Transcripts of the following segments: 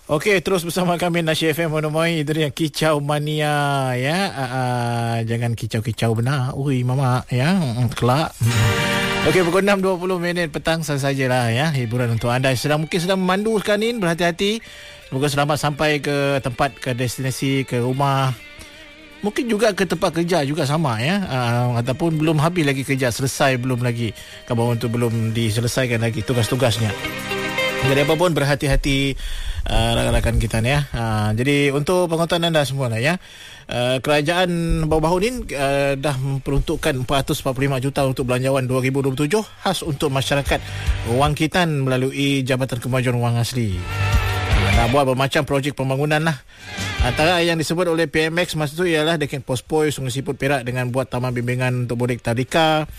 Okey, terus bersama kami Nasy FM Monomoi. Itu dia Kicau Mania ya. Jangan kicau-kicau benar. Ui mama ya. Kelak. Okey, pukul 6.20 petang sajalah ya. Hiburan untuk anda mungkin sedang memandu sekarang ni, berhati-hati. Semoga selamat sampai ke tempat, ke destinasi, ke rumah. Mungkin juga ke tempat kerja juga sama ya. Ataupun belum habis lagi kerja, selesai belum lagi. Kabar untuk belum diselesaikan lagi tugas-tugasnya. Jadi apa pun berhati-hati rakan-rakan kita ni ya. Jadi untuk pengonton anda semua lah ya. Kerajaan baru-baru ni dah memperuntukkan 445 juta untuk belanjawan 2027 khas untuk masyarakat Wangkitan melalui Jabatan Kemajuan Wang Asli. Nak buat bermacam projek pembangunan lah. Antara yang disebut oleh PMX masa tu ialah dekat Pospoi Sungai Siput Perak dengan buat taman bimbingan untuk budak tadika.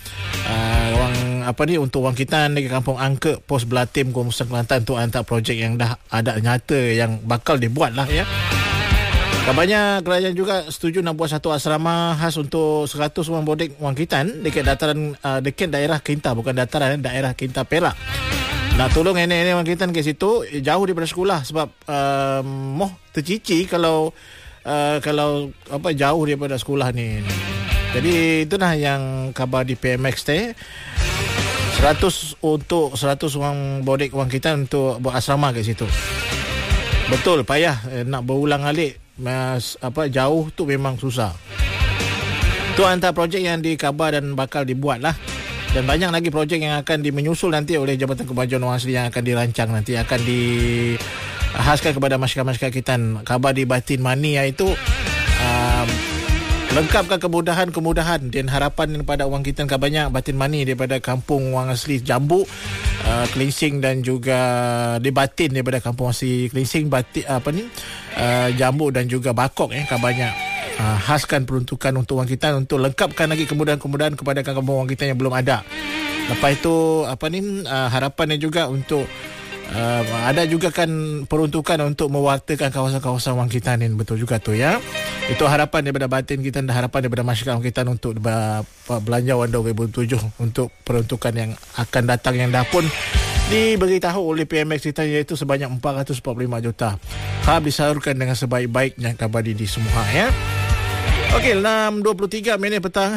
Untuk Wangkitan dekat Kampung Angke Pos Belatim Gomusan Kelantan untuk antara projek yang dah ada nyata yang bakal dibuat lah ya. Kabarnya kerajaan juga setuju nak buat satu asrama khas untuk 100 orang bodek Wangkitan dekat dataran dekat daerah Kinta, bukan dataran, daerah Kinta Perak. Nak tolong nenek-nenek Wangkitan ke situ jauh daripada sekolah sebab tercici kalau jauh daripada sekolah ni. Jadi itulah yang khabar di PMX teh. 100 orang bodek Wangkitan untuk buat asrama kat situ. Betul payah nak berulang-alik jauh tu memang susah. Tu antara projek yang dikabar dan bakal dibuat lah. Dan banyak lagi projek yang akan menyusul nanti oleh Jabatan Kemajuan Wang Asli yang akan dirancang nanti, akan dihaskan kepada masyarakat Kitan. Khabar di Batin Mani iaitu lengkapkan kemudahan dan harapan kepada orang Kitan. Kabarnya Batin Mani daripada Kampung Wang Asli Jambu, Kelinsing dan juga di Batin daripada Kampung Asli Kelinsing, Jambu dan juga Bakok kabarnya haskan peruntukan untuk Wang Kitan untuk lengkapkan lagi kemudahan-kemudahan kepada kampung Wang Kitan yang belum ada. Lepas itu harapannya juga untuk ada juga kan peruntukan untuk mewartakan kawasan-kawasan Wang Kitan ini. Betul juga tu ya. Itu harapan daripada Batin kita dan harapan daripada masyarakat Wang Kitan untuk belanjawan 2007 untuk peruntukan yang akan datang yang dah pun diberitahu oleh PMX kita, iaitu sebanyak 445 juta. Harap disalurkan dengan sebaik-baiknya khabar di semua ya. Okey, 6.23 petang.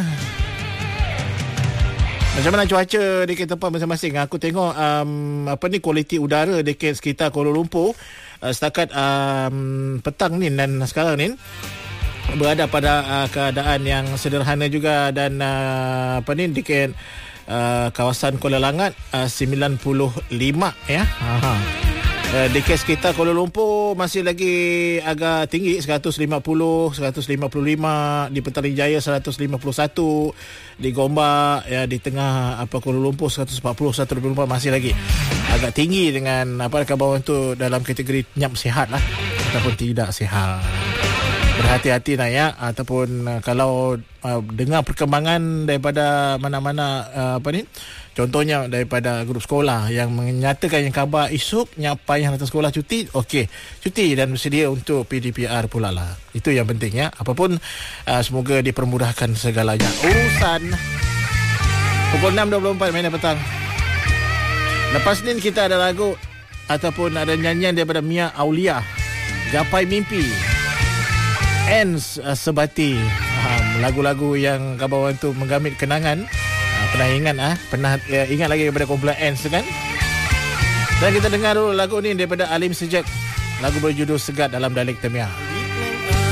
Macam mana cuaca di tempat masing-masing? Aku tengok kualiti udara dekat sekitar Kuala Lumpur setakat petang ni dan sekarang ni berada pada keadaan yang sederhana juga dan dekat kawasan Kuala Langat 95 ya. Dekat sekitar Kuala Lumpur masih lagi agak tinggi 150, 155, di Petaling Jaya 151, di Gombak ya, di tengah Kuala Lumpur 140, 124 masih lagi agak tinggi dengan kabar itu dalam kategori nyap sihat lah ataupun tidak sihat. Berhati-hati lah ya, ataupun kalau dengar perkembangan daripada mana-mana contohnya daripada grup sekolah yang menyatakan yang khabar esok yang payah datang sekolah cuti, okey, cuti dan bersedia untuk PDPR pula lah. Itu yang penting ya. Apapun semoga dipermudahkan segalanya urusan. Pukul 6.24 petang. Lepas ni kita ada lagu ataupun ada nyanyian daripada Mia Aulia, Gapai Mimpi. Ends Sebati, lagu-lagu yang kawan tu menggamit kenangan. Pernah ingat lagi daripada kumpulan Ends kan? Dan kita dengar dulu lagu ni daripada Alim Sejak, lagu berjudul Segat dalam dialek Tamiah.